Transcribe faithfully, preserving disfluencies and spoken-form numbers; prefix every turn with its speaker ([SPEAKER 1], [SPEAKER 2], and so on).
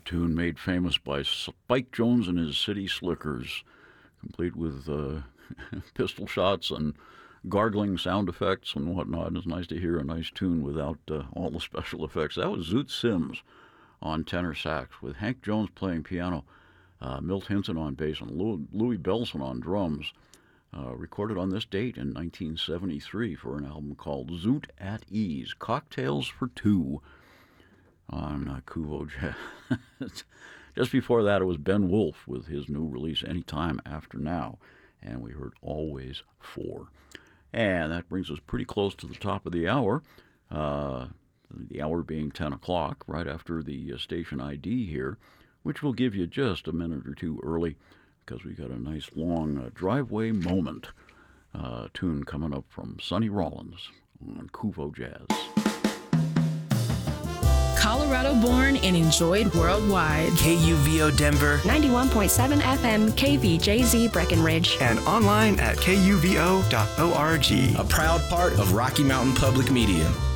[SPEAKER 1] tune made famous by Spike Jones and his City Slickers, complete with uh, pistol shots and gargling sound effects and whatnot. It's nice to hear a nice tune without uh, all the special effects. That was Zoot Sims on tenor sax, with Hank Jones playing piano, uh, Milt Hinton on bass, and Louis, Louis Bellson on drums. Uh, recorded on this date in nineteen seventy-three for an album called Zoot at Ease, Cocktails for Two on uh, Kuvo Jazz. Just before that, it was Ben Wolf with his new release, Anytime After Now, and we heard Always Four. And that brings us pretty close to the top of the hour, uh, the hour being ten o'clock, right after the uh, station I D here, which will give you just a minute or two early, because we got a nice long uh, driveway moment uh, tune coming up from Sonny Rollins on Kuvo Jazz.
[SPEAKER 2] Colorado born and enjoyed worldwide.
[SPEAKER 3] K U V O Denver,
[SPEAKER 4] ninety-one point seven F M, K V J Z Breckenridge,
[SPEAKER 3] and online at K U V O dot org.
[SPEAKER 5] A proud part of Rocky Mountain Public Media.